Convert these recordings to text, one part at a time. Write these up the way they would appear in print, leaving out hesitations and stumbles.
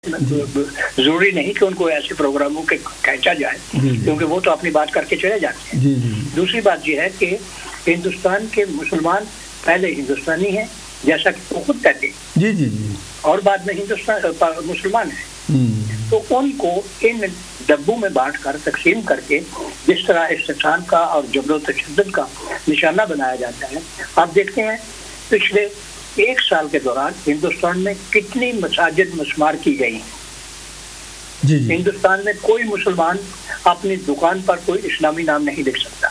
ضروری نہیں کہ ان کو ایسے پروگراموں کے کھینچا جائے کیونکہ وہ تو اپنی بات کر کے چلے جاتے ہیں. دوسری بات یہ ہے کہ ہندوستان کے مسلمان پہلے ہندوستانی ہیں جیسا کہ وہ خود کہتے ہیں اور بعد میں ہندوستان مسلمان ہیں، تو ان کو ان ڈبوں میں بانٹ کر تقسیم کر کے جس طرح استحصال کا اور جبر و تشدد کا نشانہ بنایا جاتا ہے. آپ دیکھتے ہیں پچھلے 1 سال کے دوران ہندوستان میں کتنی مساجد مسمار کی گئی ہیں. ہندوستان میں کوئی مسلمان اپنی دکان پر کوئی اسلامی نام نہیں لکھ سکتا.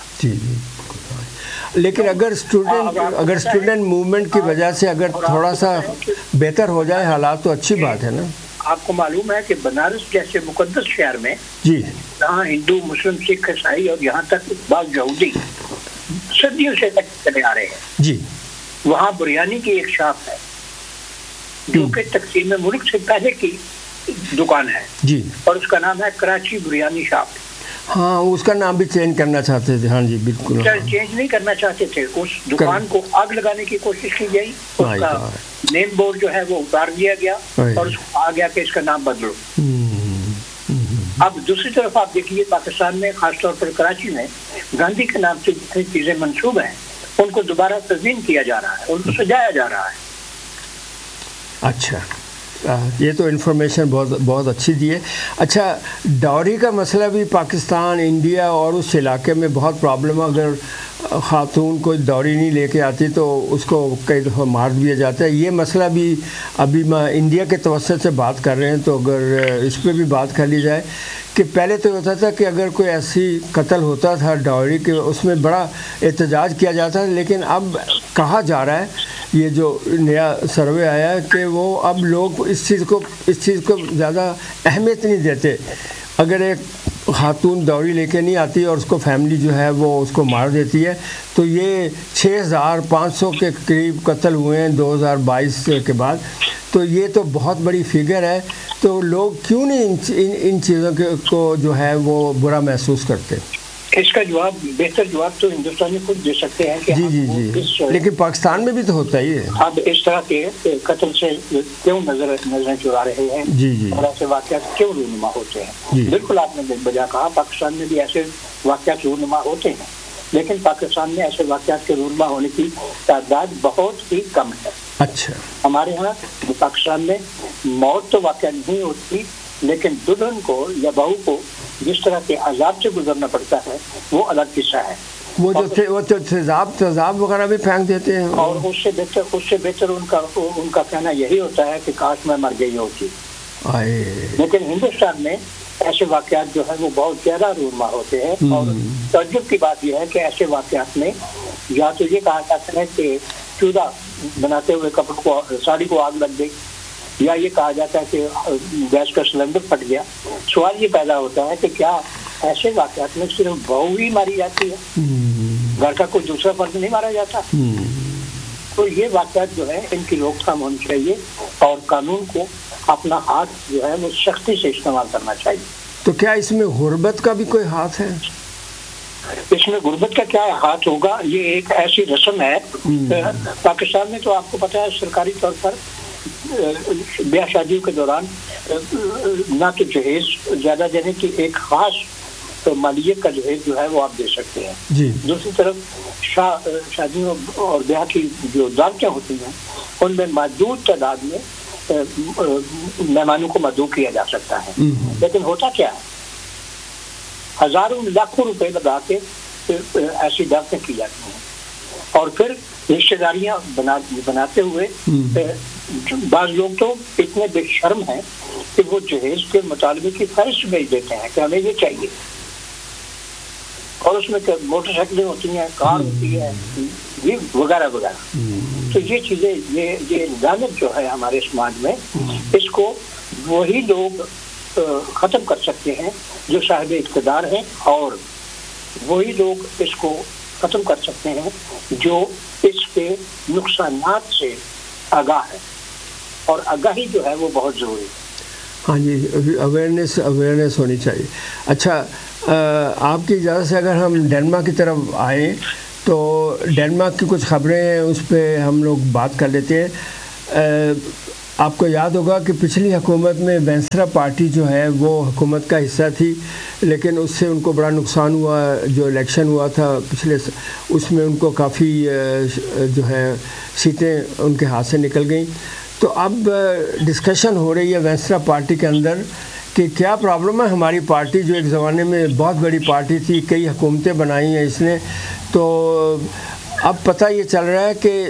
لیکن اگر اسٹوڈنٹ موومنٹ کی وجہ سے اگر تھوڑا سا بہتر ہو جائے حالات تو اچھی بات ہے نا. آپ کو معلوم ہے کہ بنارس جیسے مقدس شہر میں جہاں ہندو مسلم سکھ عیسائی اور یہاں تک بعض یہودی صدیوں سے تک چلے آ رہے ہیں، وہاں بریانی کی ایک شاپ ہے جو کہ تقسیم ملک سے پہلے کی دکان ہے اور اس کا نام ہے کراچی بریانی شاپ. ہاں، اس کا نام بھی چینج کرنا چاہتے تھے. ہاں جی بالکل چینج نہیں کرنا چاہتے تھے، اس دکان کو آگ لگانے کی کوشش کی گئی، اس کا نیم بورڈ جو ہے وہ اتار دیا گیا اور اس کو آ گیا کہ اس کا نام بدلو. اب دوسری طرف آپ دیکھیے پاکستان میں خاص طور پر کراچی میں گاندھی کے نام سے جتنی چیزیں منسوب ہیں ان کو دوبارہ تزئین کیا جا رہا ہے، ان کو سجایا جا رہا ہے. اچھا، یہ تو انفارمیشن بہت اچھی دی ہے. اچھا، ڈاوری کا مسئلہ بھی پاکستان، انڈیا اور اس علاقے میں بہت پرابلم ہے. اگر خاتون کوئی ڈاوری نہیں لے کے آتی تو اس کو کئی دفعہ مار دیا جاتا ہے. یہ مسئلہ بھی ابھی انڈیا کے توسط سے بات کر رہے ہیں، تو اگر اس پہ بھی بات کر لی جائے کہ پہلے تو ہوتا تھا کہ اگر کوئی ایسی قتل ہوتا تھا ڈاوری کے اس میں بڑا احتجاج کیا جاتا ہے، لیکن اب کہا جا رہا ہے یہ جو نیا سروے آیا ہے کہ وہ اب لوگ اس چیز کو زیادہ اہمیت نہیں دیتے. اگر ایک خاتون ڈاوری لے کے نہیں آتی اور اس کو فیملی جو ہے وہ اس کو مار دیتی ہے تو یہ 6500 کے قریب قتل ہوئے ہیں 2022 کے بعد، تو یہ تو بہت بڑی فگر ہے. تو لوگ کیوں نہیں ان چیزوں کو جو ہے وہ برا محسوس کرتے؟ اس کا بہتر جواب تو ہندوستانی خود دے سکتے ہیں کہ لیکن پاکستان میں بھی تو ہوتا ہی ہے. اب اس طرح کے قتل سے کیوں نظریں چرا رہے ہیں اور ایسے واقعات کیوں رونما ہوتے ہیں؟ بالکل آپ نے بجا کہا، پاکستان میں بھی ایسے واقعات رونما ہوتے ہیں، لیکن پاکستان میں ایسے واقعات کے رونما ہونے کی تعداد بہت ہی کم ہے. اچھا، ہمارے ہاں پاکستان میں موت تو واقع نہیں ہوتی، لیکن دلہن کو یا بہو کو جس طرح کے عذاب سے گزرنا پڑتا ہے وہ الگ قصہ ہے. وہ جو تیزاب وغیرہ بھی پھینک دیتے ہیں، اور اس سے بہتر ان کا کہنا یہی ہوتا ہے کہ کاش میں مر گئی ہوتی. لیکن ہندوستان میں ایسے واقعات جو ہے وہ بہت زیادہ رونما ہوتے ہیں. اور تعجب کی بات یہ ہے کہ ایسے واقعات میں یا تو یہ کہا جاتا ہے کہ چولہا بناتے ہوئے کپڑوں کو ساڑی کو آگ لگ گئی، یا یہ کہا جاتا ہے کہ گیس کا سلنڈر پھٹ گیا. سوال یہ پیدا ہوتا ہے کہ کیا ایسے واقعات میں صرف بہو ہی ماری جاتی ہے، گھر کا کوئی دوسرا فرد نہیں مارا جاتا؟ تو یہ واقعات جو ہے ان کی روک تھام ہونی چاہیے اور قانون کو اپنا ہاتھ جو ہے وہ سختی سے استعمال کرنا چاہیے. تو کیا اس میں غربت کا بھی کوئی ہاتھ ہے؟ اس میں غربت کا کیا ہاتھ ہوگا؟ یہ ایک ایسی رسم ہے پاکستان میں، تو آپ کو پتہ ہے سرکاری طور پر بیاہ شادیوں کے دوران نہ تو جہیز زیادہ دینے کی ایک خاص مالیت کا جہیز جو ہے وہ آپ دے سکتے ہیں. دوسری طرف شادیوں اور بیاہ کی جو دعوتیں ہوتی ہیں ان میں محدود تعداد میں مہمانوں کو مدعو کیا جا سکتا ہے. لیکن ہوتا کیا ہے، ہزاروں لاکھوں روپے لگا کے ایسی دعوتیں کی جاتی ہیں اور پھر رشتے داریاں بناتے ہوئے بعض لوگ تو اتنے بے شرم ہیں کہ وہ جہیز کے مطالبے کی فہرست بھیج دیتے ہیں کہ ہمیں یہ چاہیے، اور اس میں موٹر سائیکلیں ہوتی ہیں، کار ہوتی ہے وغیرہ وغیرہ. تو یہ چیزیں یہ لعنت جو ہے ہمارے سماج میں، اس کو وہی لوگ ختم کر سکتے ہیں جو صاحب اقتدار ہیں، اور وہی لوگ اس کو ختم کر سکتے ہیں جو اس کے نقصانات سے آگاہ ہے، اور آگاہی جو ہے وہ بہت ضروری ہے. ہاں جی، اویئرنیس ہونی چاہیے. اچھا، آپ کی اجازت سے اگر ہم ڈینمارک کی طرف آئیں تو ڈینمارک کی کچھ خبریں ہیں، اس پہ ہم لوگ بات کر لیتے ہیں. آپ کو یاد ہوگا کہ پچھلی حکومت میں وینسرا پارٹی جو ہے وہ حکومت کا حصہ تھی، لیکن اس سے ان کو بڑا نقصان ہوا. جو الیکشن ہوا تھا پچھلے اس میں ان کو کافی جو ہے سیٹیں ان کے ہاتھ سے نکل گئیں. تو اب ڈسکشن ہو رہی ہے وینسرا پارٹی کے اندر کہ کیا پرابلم ہے. ہماری پارٹی جو ایک زمانے میں بہت بڑی پارٹی تھی، کئی حکومتیں بنائی ہیں اس نے، تو اب پتہ یہ چل رہا ہے کہ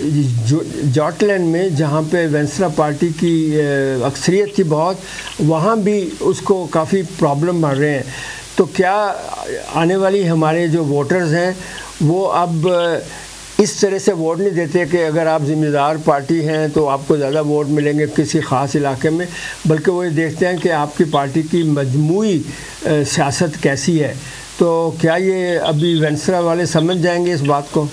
جاٹ لینڈ میں جہاں پہ وینسرا پارٹی کی اکثریت تھی بہت، وہاں بھی اس کو کافی پرابلم بڑھ رہے ہیں. تو کیا آنے والی ہمارے جو ووٹرز ہیں وہ اب اس طرح سے ووٹ نہیں دیتے کہ اگر آپ ذمہ دار پارٹی ہیں تو آپ کو زیادہ ووٹ ملیں گے کسی خاص علاقے میں، بلکہ وہ یہ دیکھتے ہیں کہ آپ کی پارٹی کی مجموعی سیاست کیسی ہے. تو کیا یہ ابھی وینسرا والے سمجھ جائیں گے اس بات کو؟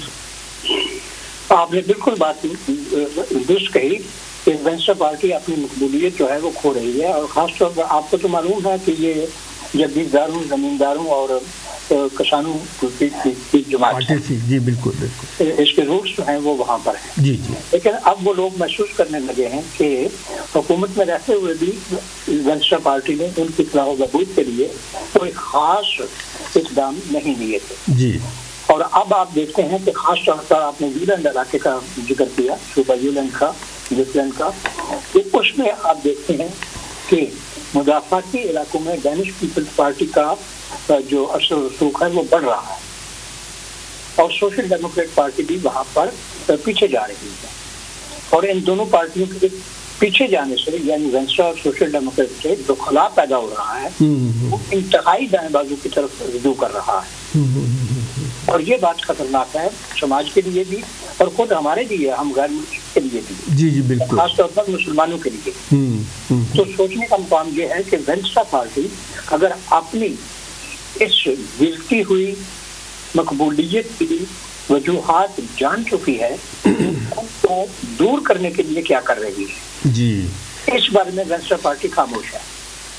آپ نے بالکل بات درست کہی کہ وینسرا پارٹی اپنی مقبولیت جو ہے وہ کھو رہی ہے، اور خاص طور پر آپ کو تو معلوم ہے کہ یہ جگیرداروں، زمینداروں اور کسانوں کی جماعت ہے. جی بالکل بالکل، اس کے روٹس جو ہیں وہ وہاں پر ہیں. جی جی. لیکن اب وہ لوگ محسوس کرنے لگے ہیں کہ حکومت میں رہتے ہوئے بھی وینسرا پارٹی نے ان کی فلاح و بہبود کے لیے کوئی خاص اقدام نہیں لیے تھے. جی. اور اب آپ دیکھتے ہیں کہ خاص طور پر آپ نے یولینڈ علاقے کا ذکر کیا، صوبہ یولینڈ کا، نیوزیلینڈ کا، کہ اس میں آپ دیکھتے ہیں کہ مدافعتی علاقوں میں ڈینش پیپلز پارٹی کا جو اثر و رسوخ ہے وہ بڑھ رہا ہے، اور سوشل ڈیموکریٹ پارٹی بھی وہاں پر پیچھے جا رہی ہے. اور ان دونوں پارٹیوں کے پیچھے جانے سے، یعنی وینسرا اور سوشل ڈیموکریٹ سے جو خلا پیدا ہو رہا ہے وہ انتہائی دائیں بازو کی طرف رجوع کر رہا ہے. اور یہ بات خطرناک ہے سماج کے لیے بھی اور خود ہمارے لیے، ہم غیر ملکی کے لیے بھی. جی جی بالکل. خاص طور پر مسلمانوں کے لیے. تو سوچنے کا مقام یہ ہے کہ وینسرا پارٹی اگر اپنی اس گرتی ہوئی مقبولیت کی وجوہات جان چکی ہے تو دور کرنے کے لیے کیا کر رہی ہے. جی. اس بارے میں وینسرا پارٹی خاموش ہے.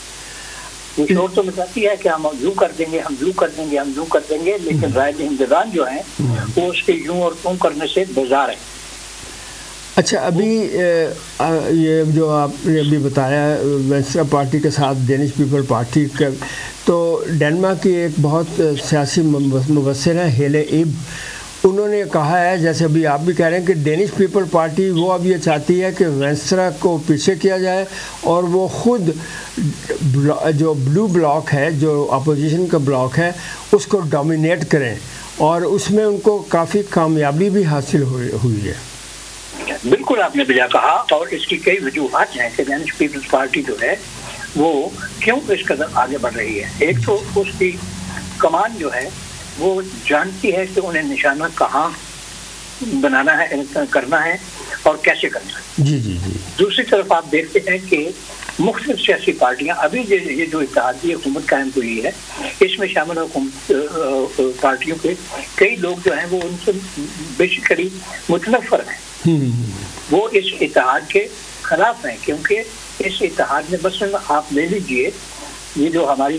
وہ شور تو مچاتی ہے کہ ہم یوں کر دیں گے، ہم یوں کر دیں گے، ہم یوں کر دیں گے، لیکن رائے دہندگان جو ہیں وہ اس کے یوں اور توں کرنے سے بیزار ہیں. اچھا، ابھی یہ جو آپ نے ابھی بتایا وینسرا پارٹی کے ساتھ ڈینش پیپل پارٹی کا، تو ڈینمارک کی ایک بہت سیاسی مبصر ہیں ہیلے ایب، انہوں نے کہا ہے، جیسے ابھی آپ بھی کہہ رہے ہیں، کہ ڈینش پیپل پارٹی وہ اب یہ چاہتی ہے کہ وینسرا کو پیچھے کیا جائے اور وہ خود جو بلو بلاک ہے، جو اپوزیشن کا بلاک ہے، اس کو ڈومینیٹ کریں، اور اس میں ان کو کافی کامیابی بھی حاصل ہوئی ہے. بالکل آپ نے بجا کہا، اور اس کی کئی وجوہات ہیں کہ ڈینش پیپلز پارٹی جو ہے وہ کیوں اس قدر آگے بڑھ رہی ہے. ایک تو اس کی کمان جو ہے وہ جانتی ہے کہ انہیں نشانہ کہاں بنانا ہے، کرنا ہے اور کیسے کرنا ہے. جی جی جی. دوسری طرف آپ دیکھتے ہیں کہ مختلف سیاسی پارٹیاں ابھی یہ جو اتحادی حکومت قائم ہوئی ہے، اس میں شامل پارٹیوں کے کئی لوگ جو ہیں وہ ان سے بیسیکلی متنفر ہیں. وہ اس اتحاد کے خلاف ہیں، کیونکہ اس اتحاد میں بس آپ لے لیجئے یہ جو ہماری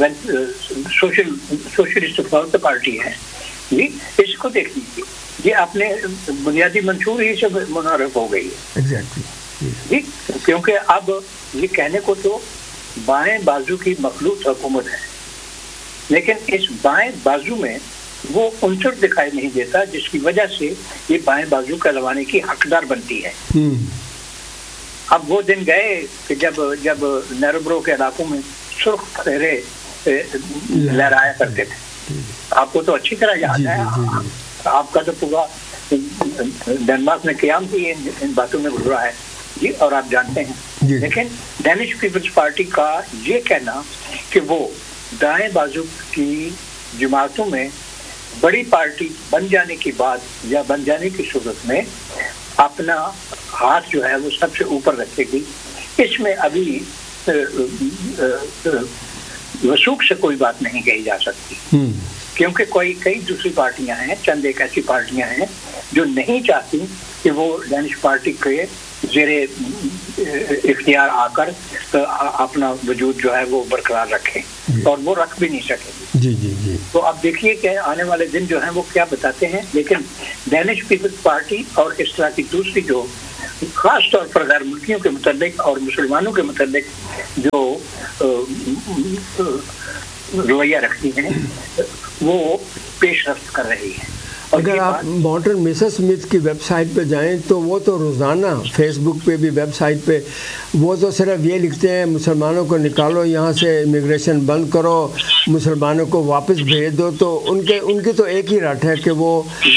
سوشلسٹ پارٹی ہے، جی اس کو دیکھ لیجیے، یہ اپنے بنیادی منشور ہی سے منحرف ہو گئی ہے. جی، کیونکہ اب یہ کہنے کو تو بائیں بازو کی مخلوط حکومت ہے، لیکن اس بائیں بازو میں وہ عنصر دکھائی نہیں دیتا جس کی وجہ سے یہ بائیں بازو کہلوانے کی حقدار بنتی ہے. اب وہ دن گئے کہ جب نیروبرو کے علاقوں میں سرخ پھیرے لہرایا کرتے تھے. آپ کو تو اچھی طرح یاد ہے، آپ کا تو پورا ڈنمارک میں قیام بھی ان باتوں میں گزرا ہے. جی، اور آپ جانتے ہیں. لیکن ڈینش پیپلز پارٹی کا یہ کہنا کہ وہ دائیں بازو کی جماعتوں میں بڑی پارٹی بن جانے کی بعد یا بن جانے کی صورت میں اپنا ہاتھ جو ہے وہ سب سے اوپر رکھے گی، اس میں ابھی وثوق سے کوئی بات نہیں کہی جا سکتی. کیونکہ کئی دوسری پارٹیاں ہیں، چند ایک ایسی پارٹیاں ہیں جو نہیں چاہتی کہ وہ ڈینش پارٹی کے زیر اختیار آ کر اپنا وجود جو ہے وہ برقرار رکھیں، اور وہ رکھ بھی نہیں سکے. جی جی جی. تو اب دیکھیے کہ آنے والے دن جو ہیں وہ کیا بتاتے ہیں. لیکن ڈینش پیپلز پارٹی اور اس طرح کی دوسری جو خاص طور پر غیر ملکیوں کے متعلق اور مسلمانوں کے متعلق جو رویہ رکھتی ہیں وہ پیش رفت کر رہی ہیں. اگر آپ ماڈرن مسز اسمتھ کی ویب سائٹ پہ جائیں تو وہ تو روزانہ فیس بک پہ بھی ویب سائٹ پہ وہ تو صرف یہ لکھتے ہیں مسلمانوں کو نکالو یہاں سے، امیگریشن بند کرو، مسلمانوں کو واپس بھیج دو. تو ان کی تو ایک ہی رٹ ہے کہ وہ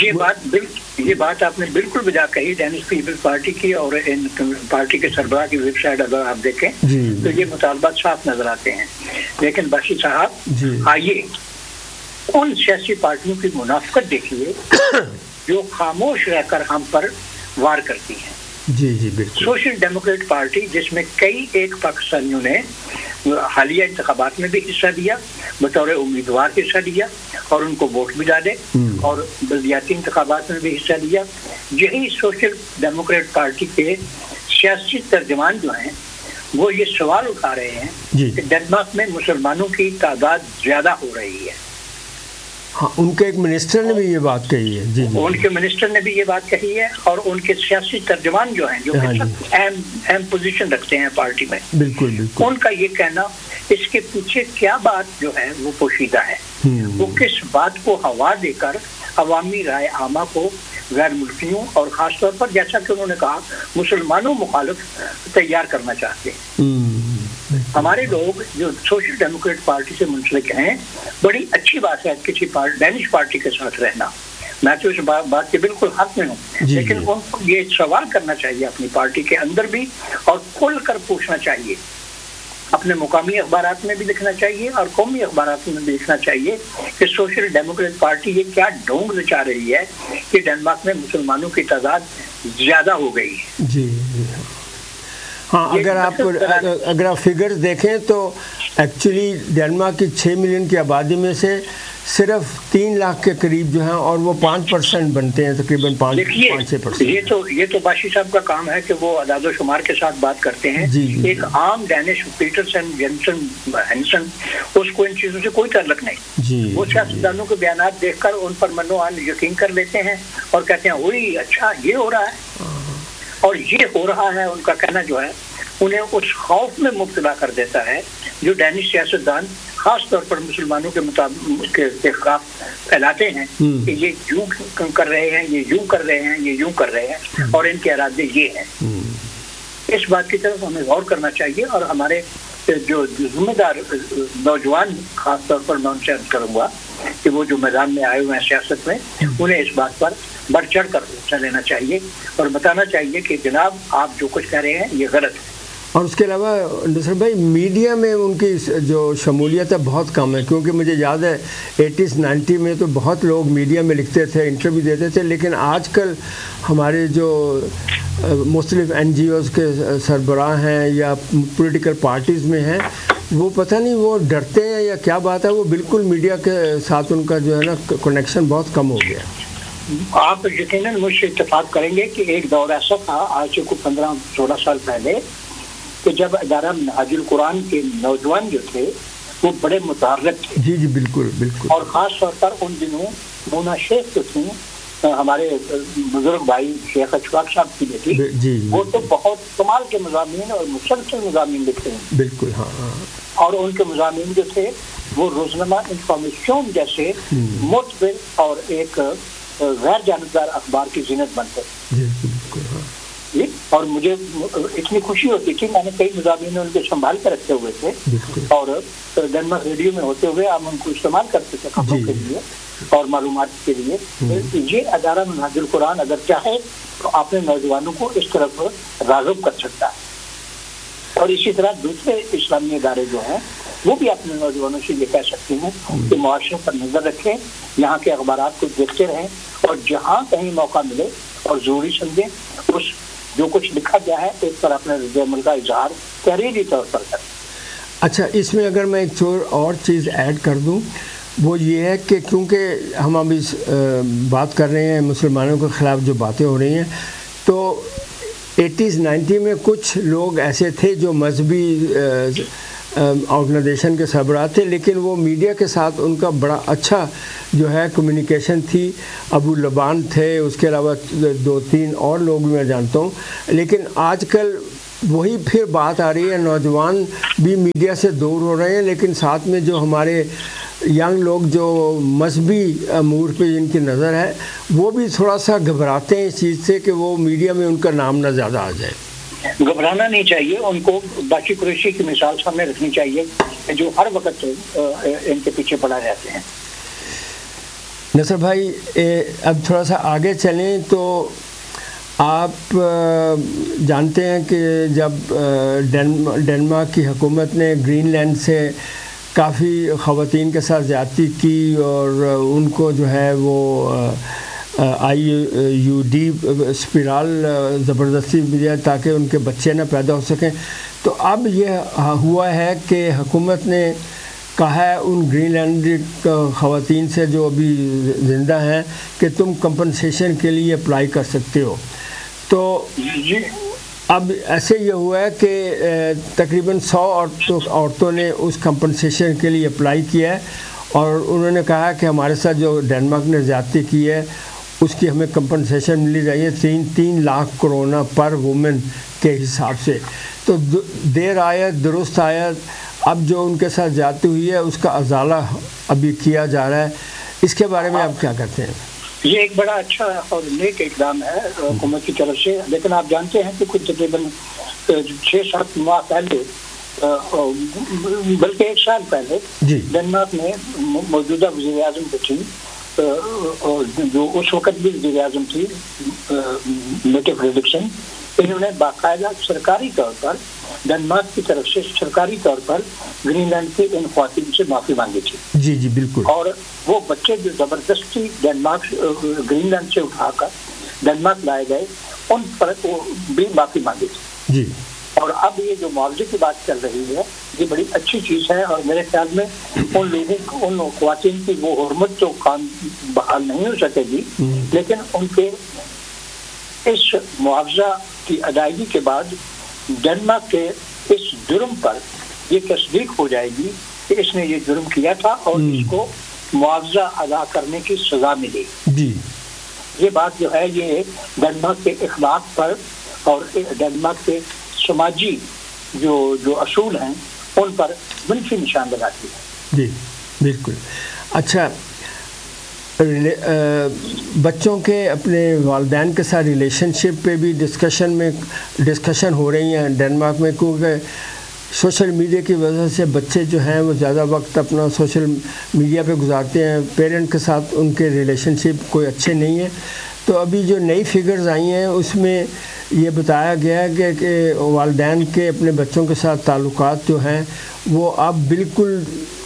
یہ بات آپ نے بالکل بجا کہی ڈینش پیپلز پارٹی کی اور ان پارٹی کے سربراہ کی ویب سائٹ اگر آپ دیکھیں تو یہ مطالبات صاف نظر آتے ہیں. لیکن بشیر صاحب آئیے ان سیاسی پارٹیوں کی منافقت دیکھیے جو خاموش رہ کر ہم پر وار کرتی ہیں. جی بالکل. سوشل ڈیموکریٹ پارٹی جس میں کئی ایک پاکستانیوں نے حالیہ انتخابات میں بھی حصہ لیا، بطور امیدوار حصہ لیا اور ان کو ووٹ بھی ڈالے، اور بلدیاتی انتخابات میں بھی حصہ لیا. یہی سوشل ڈیموکریٹ پارٹی کے سیاسی ترجمان جو ہیں وہ یہ سوال اٹھا رہے ہیں کہ ڈنمارک میں مسلمانوں کی تعداد زیادہ ہو رہی ہے. ہاں، ان کے ایک منسٹر نے بھی یہ بات کہی ہے. جی ان کے منسٹر نے بھی یہ بات کہی ہے اور ان کے سیاسی ترجمان جو ہیں جو اہم پوزیشن رکھتے ہیں پارٹی میں، بالکل ان کا یہ کہنا اس کے پیچھے کیا بات جو ہے وہ پوشیدہ ہے. وہ کس بات کو ہوا دے کر عوامی رائے عامہ کو غیر ملکیوں اور خاص طور پر جیسا کہ انہوں نے کہا مسلمانوں مخالف تیار کرنا چاہتے ہیں. ہمارے لوگ جو سوشل ڈیموکریٹ پارٹی سے منسلک ہیں، بڑی اچھی بات ہے کسی ڈینش پارٹی کے ساتھ رہنا، میں تو اس بات کے بالکل حق میں ہوں. لیکن ان کو یہ سوال کرنا چاہیے اپنی پارٹی کے اندر بھی اور کھل کر پوچھنا چاہیے. اپنے مقامی اخبارات میں بھی لکھنا چاہیے اور قومی اخبارات میں بھی لکھنا چاہیے کہ سوشل ڈیموکریٹ پارٹی یہ کیا ڈھونگ رچا رہی ہے کہ ڈنمارک میں مسلمانوں کی تعداد زیادہ ہو گئی ہے. جی ہاں، اگر آپ فگرز دیکھیں تو ایکچولی ڈنمارک کی 6 ملین کی آبادی میں سے صرف 3 لاکھ کے قریب جو ہیں اور وہ 5% بنتے ہیں، تقریباً 5-6%. یہ تو باشی صاحب کا کام ہے کہ وہ اعداد و شمار کے ساتھ بات کرتے ہیں. ایک عام ڈینش پیٹرسن جینسن ہینسن اس کو ان چیزوں سے کوئی تعلق نہیں. وہ سیاستدانوں کے بیانات دیکھ کر ان پر منوعان یقین کر لیتے ہیں اور کہتے ہیں وہی اچھا یہ ہو رہا ہے اور یہ ہو رہا ہے. ان کا کہنا جو ہے انہیں اس خوف میں مبتلا کر دیتا ہے جو ڈینش سیاستدان خاص طور پر مسلمانوں کے خلاف پھیلاتے ہیں کہ یہ یوں کر رہے ہیں، یہ یوں کر رہے ہیں، یہ یوں کر رہے ہیں اور ان کے ارادے یہ ہیں. اس بات کی طرف ہمیں غور کرنا چاہیے اور ہمارے جو ذمہ دار نوجوان خاص طور پر میں ان سے عرض کروں گا کہ وہ جو میدان میں آئے ہوئے ہیں سیاست میں، انہیں اس بات پر بڑھ چڑھ کر حصہ لینا چاہیے اور بتانا چاہیے کہ جناب آپ جو کچھ کہہ رہے ہیں یہ غلط ہے. اور اس کے علاوہ نصر بھائی میڈیا میں ان کی جو شمولیت ہے بہت کم ہے، کیونکہ مجھے یاد ہے 80s-90 میں تو بہت لوگ میڈیا میں لکھتے تھے، انٹرویو دیتے تھے، لیکن آج کل ہمارے جو مختلف NGOs کے سربراہ ہیں یا پولیٹیکل پارٹیز میں ہیں وہ پتہ نہیں وہ ڈرتے ہیں یا کیا بات ہے، وہ بالکل میڈیا کے ساتھ ان کا جو ہے نا کنیکشن بہت کم ہو گیا. آپ یقیناً مجھ سے اتفاق کریں گے کہ ایک دور ایسا تھا آج سے کوئی 15-16 سال پہلے کہ جب ادارہ منہاج القرآن کے نوجوان جو تھے وہ بڑے متحرک تھے. جی بالکل. اور خاص طور پر ان دنوں مونا شیخ جو تھیں ہمارے بزرگ بھائی شیخ اشفاق صاحب کی بیٹی، وہ تو بہت کمال کے مضامین اور مسلسل مضامین لکھتے ہیں. بالکل ہاں. اور ان کے مضامین جو تھے وہ روزنامہ انفارمیشن جیسے معتبر اور ایک غیر جانبدار اخبار کی زینت بنتے. اور مجھے اتنی خوشی ہوتی تھی، میں نے کئی مضامین ان کے سنبھال کر رکھے ہوئے تھے اور ڈنمارک ریڈیو میں ہوتے ہوئے ہم ان کو استعمال کرتے تھے خبروں کے لیے اور معلومات کے لیے. یہ ادارہ منہاج القرآن اگر چاہے تو اپنے نوجوانوں کو اس طرف راغب کر سکتا ہے. اور اسی طرح دوسرے اسلامی ادارے جو ہیں وہ بھی اپنے نوجوانوں سے یہ کہہ سکتے ہیں کہ معاشرے پر نظر رکھیں، یہاں کے اخبارات کو دیکھتے رہیں اور جہاں کہیں موقع ملے اور ضروری سمجھیں اس جو کچھ لکھا گیا ہے اس پر اپنے رد عمل کا اظہار تحریری طور پر کریں. اچھا، اس میں اگر میں ایک اور چیز ایڈ کر دوں وہ یہ ہے کہ کیونکہ ہم ابھی بات کر رہے ہیں مسلمانوں کے خلاف جو باتیں ہو رہی ہیں، تو 80s-90 میں کچھ لوگ ایسے تھے جو مذہبی آرگنائزیشن کے سربراہ تھے، لیکن وہ میڈیا کے ساتھ ان کا بڑا اچھا جو ہے کمیونیکیشن تھی. ابو لبان تھے، اس کے علاوہ 2-3 اور لوگ بھی میں جانتا ہوں. لیکن آج کل وہی پھر بات آ رہی ہے، نوجوان بھی میڈیا سے دور ہو رہے ہیں، لیکن ساتھ میں جو ہمارے ینگ لوگ جو مذہبی امور پہ جن کی نظر ہے وہ بھی تھوڑا سا گھبراتے ہیں اس چیز سے کہ وہ میڈیا میں ان کا نام نہ زیادہ آ جائے. گھبرانا نہیں چاہیے، ان کو باقی قریشی کی مثال سامنے رکھنی چاہیے جو ہر وقت ان کے پیچھے پڑا رہتے ہیں. نصر بھائی اب تھوڑا سا آگے چلیں تو آپ جانتے ہیں کہ جب ڈنمارک کی حکومت نے گرین لینڈ سے کافی خواتین کے ساتھ زیادتی کی اور ان کو جو ہے وہ IUD اسپرال زبردستی دیا تاکہ ان کے بچے نہ پیدا ہو سکیں، تو اب یہ ہوا ہے کہ حکومت نے کہا ہے ان گرین لینڈ خواتین سے جو ابھی زندہ ہیں کہ تم کمپنسیشن کے لیے اپلائی کر سکتے ہو. تو اب ایسے یہ ہوا ہے کہ تقریباً 100 عورتوں نے اس کمپنسیشن کے لیے اپلائی کیا ہے اور انہوں نے کہا کہ ہمارے ساتھ جو ڈنمارک نے زیادتی کی ہے اس کی ہمیں کمپنسیشن ملی چاہیے 3 لاکھ کرونا پر وومن کے حساب سے. تو دیر آیت درست آیت اب جو ان کے ساتھ زیادتی ہوئی ہے اس کا ازالہ ابھی کیا جا رہا ہے. اس کے بارے میں آپ کیا کہتے ہیں؟ یہ ایک بڑا اچھا اور نیک اقدام ہے حکومت کی طرف سے، لیکن آپ جانتے ہیں کہ کچھ تقریباً 6-7 ماہ پہلے بلکہ 1 سال پہلے ڈنمارک میں موجودہ وزیر اعظم جو تھی جو اس وقت بھی وزیر اعظم تھی میٹے فریڈرکسن، انہوں نے باقاعدہ سرکاری طور پر ڈنمارک کی طرف سے سرکاری طور پر گرین لینڈ کی ان خواتین سے معافی مانگی تھی. جی بالکل. اور وہ بچے جو زبردستی ڈنمارک گرین لینڈ سے اٹھا کر ڈنمارک لائے گئے ان پر بھی معافی مانگی تھی. جی. اور اب یہ جو معاوضے کی بات چل رہی ہے یہ بڑی اچھی چیز ہے، اور میرے خیال میں ان لوگوں کو ان خواتین کی وہ حرمت تو کام بحال نہیں ہو سکے گی، لیکن ان کے اس معاوضہ کی ادائیگی کے بعد ڈنمارک کے اس جرم پر یہ تصدیق ہو جائے گی کہ اس نے یہ جرم کیا تھا اور اس کو معاوضہ ادا کرنے کی سزا ملی. جی. یہ بات جو ہے یہ ڈنمارک کے اخلاق پر اور ڈنمارک کے سماجی جو اصول ہیں ان پر منفی نشان لگاتی ہے. جی بالکل. اچھا، بچوں کے اپنے والدین کے ساتھ ریلیشن شپ پہ بھی ڈسکشن ہو رہی ہیں ڈنمارک میں، کیونکہ سوشل میڈیا کی وجہ سے بچے جو ہیں وہ زیادہ وقت اپنا سوشل میڈیا پہ گزارتے ہیں، پیرنٹ کے ساتھ ان کے ریلیشن شپ کوئی اچھے نہیں ہیں. تو ابھی جو نئی فگرز آئی ہیں اس میں یہ بتایا گیا ہے کہ والدین کے اپنے بچوں کے ساتھ تعلقات جو ہیں وہ اب بالکل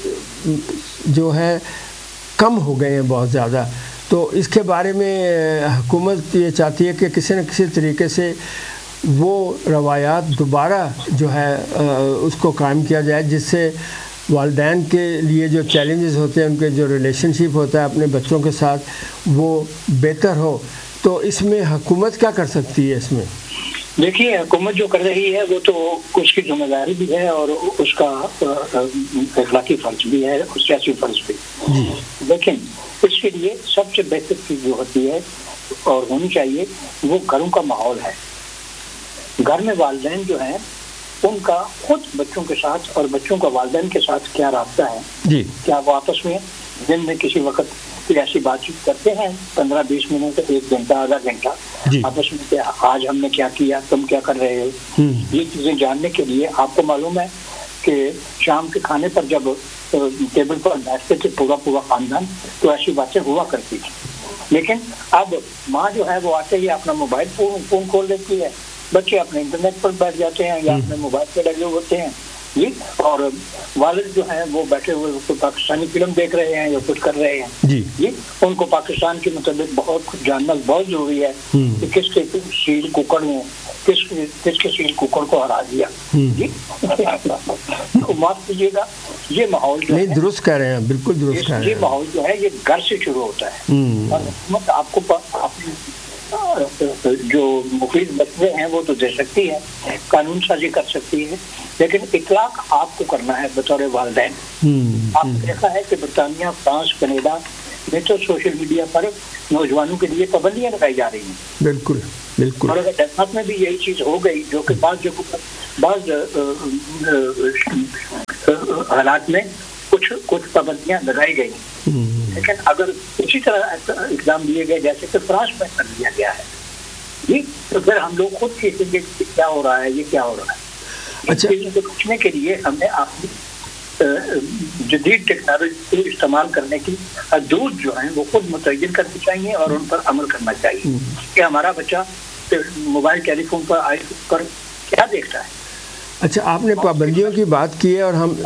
جو ہے کم ہو گئے ہیں بہت زیادہ. تو اس کے بارے میں حکومت یہ چاہتی ہے کہ کسی نہ کسی طریقے سے وہ روایات دوبارہ جو ہے اس کو قائم کیا جائے، جس سے والدین کے لیے جو چیلنجز ہوتے ہیں ان کے جو ریلیشن شپ ہوتا ہے اپنے بچوں کے ساتھ وہ بہتر ہو. تو اس میں حکومت کیا کر سکتی ہے اس میں؟ دیکھیے، حکومت جو کر رہی ہے وہ تو اس کی ذمہ داری بھی ہے اور اس کا اخلاقی فرض بھی ہے اور سیاسی فرض بھی. لیکن اس کے لیے سب سے بہتر چیز جو ہوتی ہے اور ہونی چاہیے وہ گھروں کا ماحول ہے. گھر میں والدین جو ہیں ان کا خود بچوں کے ساتھ اور بچوں کا والدین کے ساتھ کیا رابطہ ہے. کیا وہ آپس میں دن میں کسی وقت کوئی ایسی بات چیت کرتے ہیں 15-20 منٹ، 1 گھنٹہ، آدھا گھنٹہ آپس میں کہ آج ہم نے کیا کیا، تم کیا کر رہے ہو. یہ چیزیں جاننے کے لیے آپ کو معلوم ہے کہ شام کے کھانے پر جب ٹیبل پر بیٹھتے تھے پورا خاندان تو ایسی باتیں ہوا کرتی تھی. لیکن اب ماں جو ہے وہ آتے ہی اپنا موبائل فون کھول دیتی ہے، بچے اپنے انٹرنیٹ پر بیٹھ جاتے ہیں یا اپنے موبائل پہ لگے ہوتے ہیں جی، اور والد جو ہیں وہ بیٹھے ہوئے پاکستانی فلم دیکھ رہے ہیں یا کچھ کر رہے ہیں جی. ان کو پاکستان کے متعلق بہت کچھ جاننا بہت ضروری ہے کہ کس کے سیل کوکڑ میں کس کے سیل کوکڑ کو ہرا دیا جی. معاف کیجیے گا، یہ ماحول جو نہیں درست کہہ رہے ہیں، بالکل درست کہہ رہے ہیں. یہ ماحول جو ہے یہ گھر سے شروع ہوتا ہے اور حکومت آپ کو جو مفید مشورے ہیں وہ تو دے سکتی ہے, قانون سازی کر سکتی ہے, لیکن اطلاق آپ کو کرنا ہے بطور والدین. آپ نے دیکھا ہے کہ برطانیہ, فرانس, کینیڈا میں تو سوشل میڈیا پر نوجوانوں کے لیے پابندیاں لگائی جا رہی ہیں. بالکل بالکل. اور اگر ڈنمارک میں بھی یہی چیز ہو گئی, جو کہ بعض جگہوں بعض حالات میں کچھ پابندیاں لگائی گئی, لیکن اگر اسی طرح اقدام لیے گئے جیسے کہ فرانس میں کر دیا گیا ہے جی, تو پھر ہم لوگ خود سیکھیں گے کہ کیا ہو رہا ہے, یہ کیا ہو رہا ہے. اس چیزوں کو پوچھنے کے لیے ہم نے اپنی جدید ٹیکنالوجی کو استعمال کرنے کی حدود جو ہیں وہ خود متعین کرنی چاہیے اور ان پر عمل کرنا چاہیے کہ ہمارا بچہ موبائل ٹیلی فون پر آئی پر کیا دیکھتا ہے. اچھا, آپ نے پابندیوں کی بات کی ہے اور ہم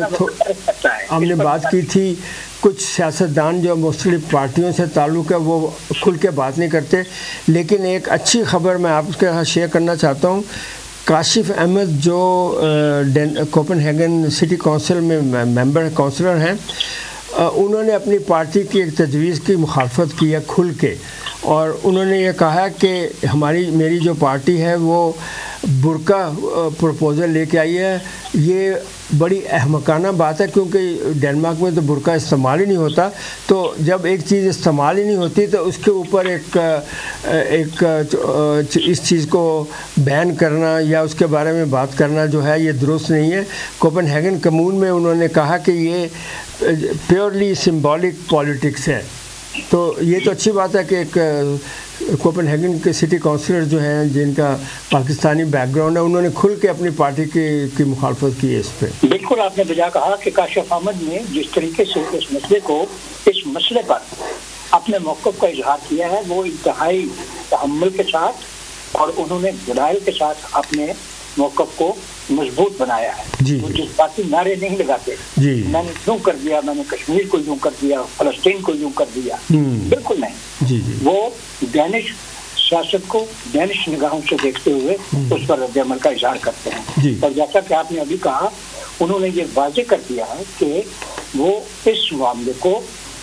ہم نے بات کی تھی کچھ سیاستدان جو مختلف پارٹیوں سے تعلق ہے وہ کھل کے بات نہیں کرتے, لیکن ایک اچھی خبر میں آپ کے ساتھ شیئر کرنا چاہتا ہوں. کاشف احمد جو کوپن ہیگن سٹی کونسل میں ممبر کونسلر ہیں, انہوں نے اپنی پارٹی کی ایک تجویز کی مخالفت کی ہے کھل کے, اور انہوں نے یہ کہا کہ میری جو پارٹی ہے وہ برقع پروپوزل لے کے آئی ہے. یہ بڑی احمقانہ بات ہے کیونکہ ڈنمارک میں تو برقع استعمال ہی نہیں ہوتا, تو جب ایک چیز استعمال ہی نہیں ہوتی تو اس کے اوپر ایک اس چیز کو بین کرنا یا اس کے بارے میں بات کرنا جو ہے یہ درست نہیں ہے. کوپن ہیگن کمیون میں انہوں نے کہا کہ یہ پیورلی سمبولک پالیٹکس ہے. تو یہ تو اچھی بات ہے کہ ایک کوپن ہیگن کے سٹی کونسلر جو ہیں جن کا پاکستانی بیک گراؤنڈ ہے, انہوں نے کھل کے اپنی پارٹی کی مخالفت کی ہے اس پہ. بالکل آپ نے بجا کہا کہ کاشف احمد نے جس طریقے سے اس مسئلے پر اپنے موقف کا اظہار کیا ہے وہ انتہائی تحمل کے ساتھ اور انہوں نے دلائل کے ساتھ اپنے موقف کو مضبوط بنایا ہے. جی, وہ جذباتی نعرے نہیں لگاتے, جی میں نے یوں کر دیا, میں نے کشمیر کو یوں کر دیا, فلسطین کو یوں کر دیا, بالکل نہیں. جی جی, وہ دانش سیاست کو دانش نگاہوں سے دیکھتے ہوئے اس پر رد عمل کا اظہار کرتے ہیں. جی, اور جیسا کہ آپ نے ابھی کہا انہوں نے یہ واضح کر دیا ہے کہ وہ اس معاملے کو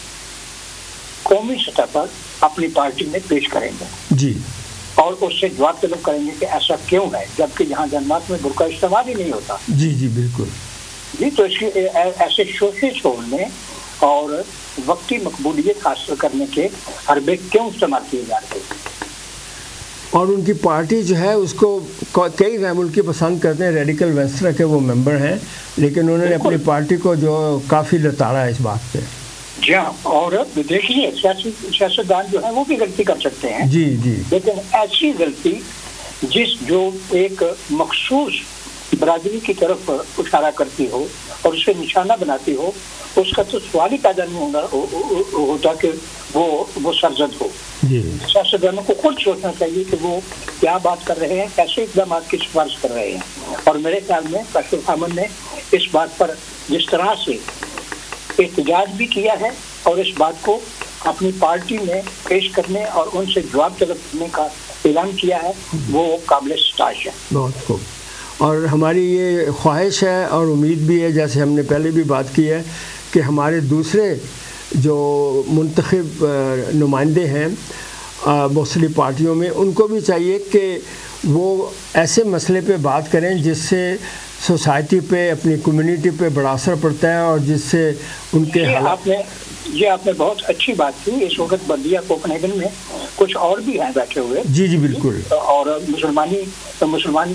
قومی سطح پر اپنی پارٹی میں پیش کریں گے. جی, اور اس سے جواب طلب کریں گے کہ ایسا کیوں ہے جبکہ یہاں ڈنمارک میں برقع استعمال ہی نہیں ہوتا. جی جی بالکل. جی, تو اس کی ایسے شوخی چھوڑنے اور وقتی مقبولیت حاصل کرنے کے حربے کیوں استعمال کیے جا رہے ہیں. اور ان کی پارٹی جو ہے اس کو کئی غیر ملکی پسند کرتے ہیں, ریڈیکل ویسٹرا کے وہ ممبر ہیں, لیکن انہوں نے اپنی پارٹی کو جو کافی لتاڑا ہے اس بات پہ. جی ہاں, اور دیکھیے سیاستدان جو ہیں وہ بھی غلطی کر سکتے ہیں. جی جی, لیکن ایسی غلطی جو ایک مخصوص برادری کی طرف اشارہ کرتی ہو اور اسے نشانہ بناتی ہو, اس کا تو سوال ہی پیدا نہیں ہوتا کہ وہ سرزد ہو. سیاستدانوں کو خود سوچنا چاہیے کہ وہ کیا بات کر رہے ہیں, کیسے اقدامات کی سفارش کر رہے ہیں. اور میرے خیال میں کاشف احمد نے اس بات پر جس طرح سے احتجاج بھی کیا ہے اور اس بات کو اپنی پارٹی میں پیش کرنے اور ان سے جواب طلب کرنے کا اعلان کیا ہے, وہ قابل ستائش ہے. بہت خوب. اور ہماری یہ خواہش ہے اور امید بھی ہے, جیسے ہم نے پہلے بھی بات کی ہے, کہ ہمارے دوسرے جو منتخب نمائندے ہیں مختلف پارٹیوں میں, ان کو بھی چاہیے کہ وہ ایسے مسئلے پہ بات کریں جس سے سوسائٹی پہ, اپنی کمیونٹی پہ بڑا اثر پڑتا ہے اور جس سے ان کے آپ نے بہت اچھی بات کی. اس وقت بلدیہ کوپن ہیگن میں کچھ اور بھی ہیں بیٹھے ہوئے. جی جی بالکل. اور مسلمان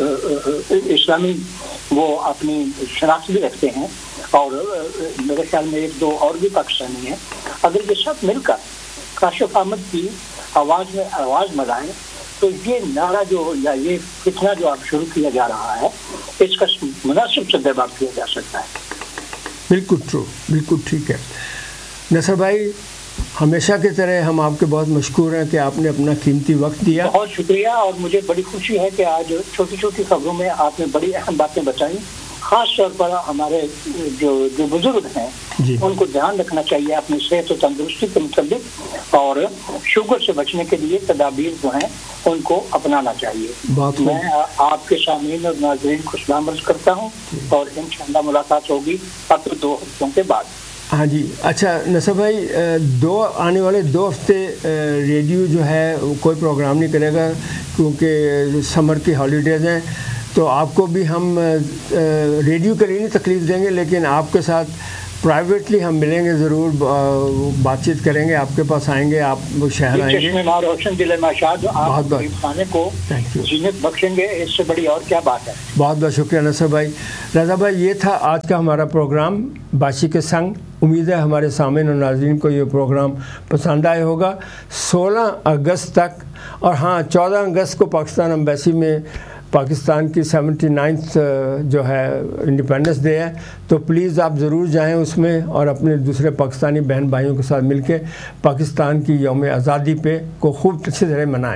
اسلامی وہ اپنی شناخت بھی رکھتے ہیں, اور میرے خیال میں ایک دو اور بھی پاکستانی ہیں. اگر یہ سب مل کر کاشف احمد کی آواز میں آواز ملائیں تو یہ نعرہ جو یا یہ فتنہ جو اب شروع کیا جا رہا ہے اس کا مناسب سے جواب کیا جا سکتا ہے. بالکل ٹرو, بالکل ٹھیک ہے. نصر بھائی, ہمیشہ کی طرح ہم آپ کے بہت مشکور ہیں کہ آپ نے اپنا قیمتی وقت دیا. بہت شکریہ. اور مجھے بڑی خوشی ہے کہ آج چھوٹی چھوٹی خبروں میں آپ نے بڑی اہم باتیں بتائیں. خاص طور پر ہمارے جو بزرگ ہیں ان کو دھیان رکھنا چاہیے اپنی صحت و تندرستی کے متعلق, اور شوگر سے بچنے کے لیے تدابیر جو ہیں ان کو اپنانا چاہیے. میں آپ کے سامعین اور ناظرین کو سلام عرض کرتا ہوں, اور انشاءاللہ ملاقات ہوگی اب 2 ہفتوں کے بعد. ہاں جی. اچھا نصر بھائی، آنے والے 2 ہفتے ریڈیو جو ہے کوئی پروگرام نہیں کرے گا کیونکہ سمر کی ہالیڈیز ہیں، تو آپ کو بھی ہم ریڈیو کے لیے نہیں تکلیف دیں گے، لیکن آپ کے ساتھ پرائیویٹلی ہم ملیں گے، ضرور بات چیت کریں گے، آپ کے پاس آئیں گے، آپ شہر آئیں گے. روشن دل ماشاد آپ خانے کو زینت بخشیں گے، اس سے بڑی اور کیا بات ہے. بہت بہت شکریہ نصر بھائی. رضا بھائی، یہ تھا آج کا ہمارا پروگرام باشی کے سنگ. امید ہے ہمارے سامعین اور ناظرین کو یہ پروگرام پسند آیا ہوگا. 16 اگست تک، اور ہاں 14 اگست کو پاکستان ایمبیسی میں پاکستان کی 79th جو ہے انڈیپینڈنس ڈے ہے، تو پلیز آپ ضرور جائیں اس میں، اور اپنے دوسرے پاکستانی بہن بھائیوں کے ساتھ مل کے پاکستان کی یوم آزادی پہ کو خوب اچھی طرح منائیں.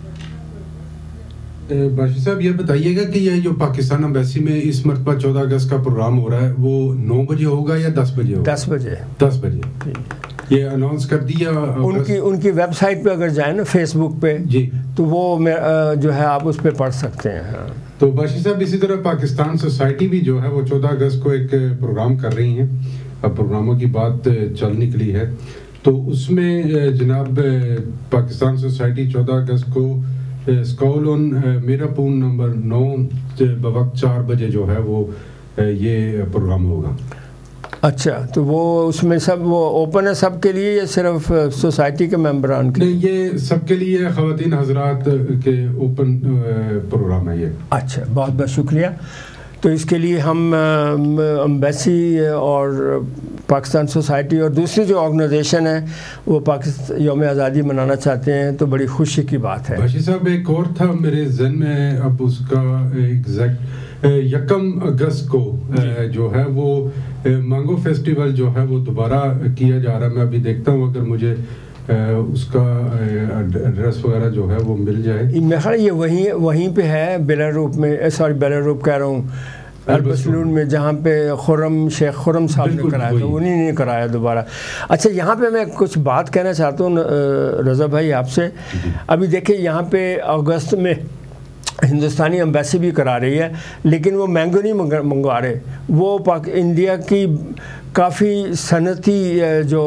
باشی صاحب یہ بتائیے گا کہ یہ جو پاکستان ایمبیسی میں اس مرتبہ 14 اگست کا پروگرام ہو رہا ہے وہ 9 بجے ہوگا یا 10 بجے ہوگا؟ 10 بجے یہ اناؤنس کر دیا ان کی ویب سائٹ پہ. اگر جائیں نا فیس بک پہ جی تو وہ جو ہے آپ اس پہ پڑھ سکتے ہیں. تو باشی صاحب اسی طرح پاکستان سوسائٹی بھی جو ہے وہ 14 اگست کو ایک پروگرام کر رہی ہیں. اب پروگراموں کی بات چل نکلی ہے تو اس میں جناب پاکستان سوسائٹی 14 اگست کو اسکول آن میرا پون نمبر 9 بوقت 4 بجے جو ہے وہ یہ پروگرام ہوگا. اچھا، تو وہ اس میں سب وہ اوپن ہے سب کے لیے یا صرف سوسائٹی کے ممبران کے؟ نہیں، یہ سب کے لیے خواتین حضرات کے اوپن پروگرام ہے یہ. اچھا، بہت بہت شکریہ. تو اس کے لیے ہم ایمبیسی اور پاکستان سوسائٹی اور دوسری جو آرگنائزیشن ہے وہ پاکستان یوم آزادی منانا چاہتے ہیں، تو بڑی خوشی کی بات ہے. باشی صاحب ایک اور تھا میرے ذہن میں، اب اس کا ایگزیکٹ 1 اگست کو جو ہے وہ مانگو فیسٹیول جو ہے وہ دوبارہ کیا جا رہا ہے. میں ابھی دیکھتا ہوں اگر مجھے اس کا ایڈریس وغیرہ جو ہے وہ مل جائے. میرا خیال یہ وہیں پہ ہے بیلاروپ میں، بیلاروپ کہہ رہا ہوں، البسلون میں، جہاں پہ شیخ خرم صاحب نے کرایا تھا، انہیں نے کرایا دوبارہ. اچھا، یہاں پہ میں کچھ بات کہنا چاہتا ہوں رضا بھائی آپ سے. ابھی دیکھیں یہاں پہ اگست میں ہندوستانی ایمبیسی بھی کرا رہی ہے، لیکن وہ مینگو نہیں منگوا رہے. وہ انڈیا کی کافی صنعتی جو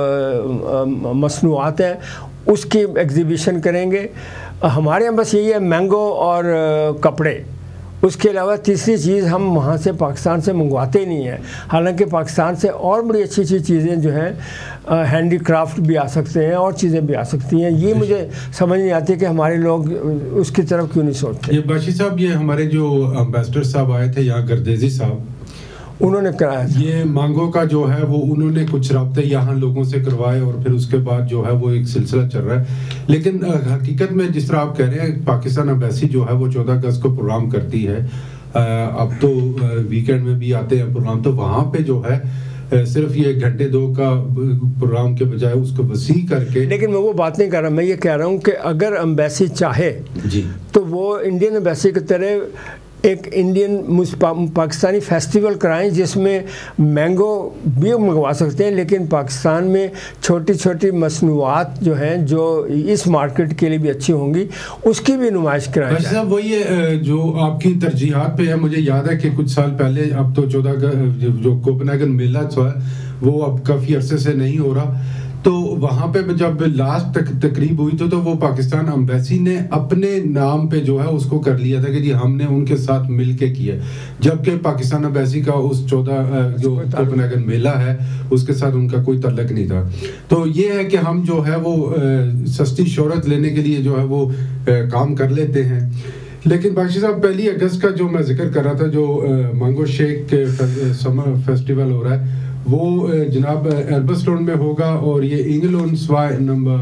مصنوعات ہیں اس کی ایگزیبیشن کریں گے. ہمارے یہاں بس یہی ہے مینگو اور کپڑے، اس کے علاوہ تیسری چیز ہم وہاں سے پاکستان سے منگواتے ہی نہیں ہیں. حالانکہ پاکستان سے اور بڑی اچھی اچھی چیزیں جو ہیں، ہینڈی کرافٹ بھی آ سکتے ہیں اور چیزیں بھی آ سکتی ہیں. یہ مجھے سمجھ نہیں آتی کہ ہمارے لوگ اس کی طرف کیوں نہیں سوچتے. یہ باشی صاحب، یہ ہمارے جو امبیسڈر صاحب آئے تھے یہاں، گردیزی صاحب، انہوں نے کرایا. یہ مانگو کا جو ہے وہ انہوں نے کچھ رابطے یہاں لوگوں سے کروائے اور پھر اس کے بعد جو ہے وہ ایک سلسلہ چل رہا ہے. لیکن حقیقت میں جس طرح آپ کہہ رہے ہیں، پاکستان ایمبیسی جو ہے وہ 14 اگست کو پروگرام کرتی ہے. اب تو ویکینڈ میں بھی آتے ہیں پروگرام، تو وہاں پہ جو ہے صرف یہ 1 گھنٹے 2 کا پروگرام کے بجائے اس کو وسیع کر کے. لیکن میں وہ بات نہیں کر رہا، میں یہ کہہ رہا ہوں کہ اگر ایمبیسی چاہے جی تو وہ انڈین ایمبیسی کی طرح ایک انڈین پاکستانی فیسٹیول کرائیں جس میں مینگو بھی منگوا سکتے ہیں، لیکن پاکستان میں چھوٹی چھوٹی مصنوعات جو ہیں جو اس مارکیٹ کے لیے بھی اچھی ہوں گی، اس کی بھی نمائش کرائیں. صاحب وہی ہے جو آپ کی ترجیحات پہ ہے. مجھے یاد ہے کہ کچھ سال پہلے، اب تو 14 جو کوپنہیگن میلہ ہے وہ اب کافی عرصے سے نہیں ہو رہا، تو وہاں پہ جب لاسٹ تقریب ہوئی تو وہ پاکستان ایمبیسی نے اپنے نام پہ جو ہے اس کو کر لیا تھا کہ جی ہم نے ان کے ساتھ مل کے کیا، جبکہ پاکستان ایمبیسی کا اس 14 جو کوپنہیگن میلہ ہے اس کے ساتھ ان کا کوئی تعلق نہیں تھا. تو یہ ہے کہ ہم جو ہے وہ سستی شہرت لینے کے لیے جو ہے وہ کام کر لیتے ہیں. لیکن باشی صاحب 1 اگست کا جو میں ذکر کر رہا تھا، جو مانگو شیک سمر فیسٹیول ہو رہا ہے، وہ جناب ایلبسٹون میں ہوگا، اور یہ انگلینڈ سوائے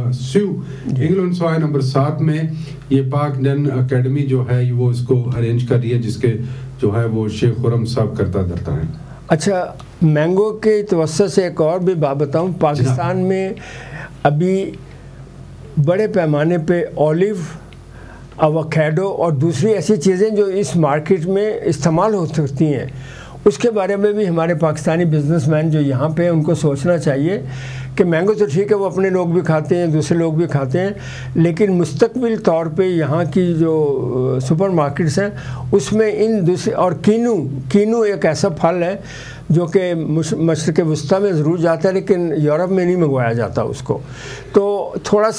نمبر 7 میں یہ پاک ڈن اکیڈمی جو ہے وہ اس کو ارینج کر رہی ہے، جس کے جو ہے وہ شیخ خرم صاحب کرتا دھرتا ہے. اچھا، مینگو کے توسط سے ایک اور بھی بات بتاؤں. پاکستان میں ابھی بڑے پیمانے پہ اولیو، اوکیڈو اور دوسری ایسی چیزیں جو اس مارکیٹ میں استعمال ہو سکتی ہیں، اس کے بارے میں بھی ہمارے پاکستانی بزنس مین جو یہاں پہ ہیں ان کو سوچنا چاہیے کہ مینگو تو ٹھیک ہے وہ اپنے لوگ بھی کھاتے ہیں, دوسرے لوگ بھی کھاتے ہیں, لیکن مستقبل طور پہ یہاں کی جو سپر مارکیٹس ہیں اس میں ان دوسرے, اور کینو ایک ایسا پھل ہے جو کہ مشرق وسطیٰ میں ضرور جاتا ہے لیکن یورپ میں نہیں منگوایا جاتا اس کو, تو تھوڑا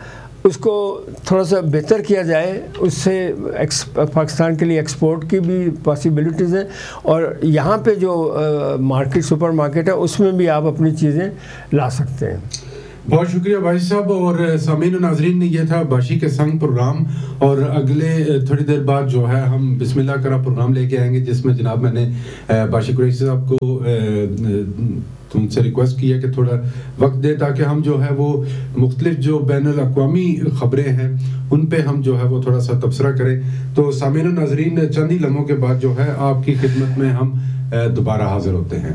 سا بہتر کیا جائے, اس سے پاکستان کے لیے ایکسپورٹ کی بھی پاسبلٹیز ہیں, اور یہاں پہ جو مارکیٹ سپر مارکیٹ ہے اس میں بھی آپ اپنی چیزیں لا سکتے ہیں. بہت شکریہ باشی صاحب. اور سامعین و ناظرین, یہ تھا باشی کے سنگ پروگرام, اور اگلے تھوڑی دیر بعد جو ہے ہم بسم اللہ کرا پروگرام لے کے آئیں گے, جس میں جناب میں نے باشی قریشی صاحب کو تم سے ریکویسٹ کی ہے کہ تھوڑا وقت دے تاکہ ہم جو ہے وہ مختلف جو بین الاقوامی خبریں ہیں ان پہ ہم جو ہے وہ تھوڑا سا تبصرہ کریں. تو سامعین و ناظرین, چند ہی لمحوں کے بعد جو ہے آپ کی خدمت میں ہم دوبارہ حاضر ہوتے ہیں.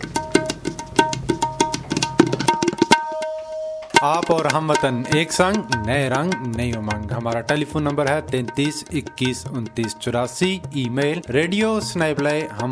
آپ اور ہم وطن ایک سنگ, نئے رنگ نئی امنگ. ہمارا ٹیلی فون نمبر ہے 33 21 29 84. ای میل radio@hum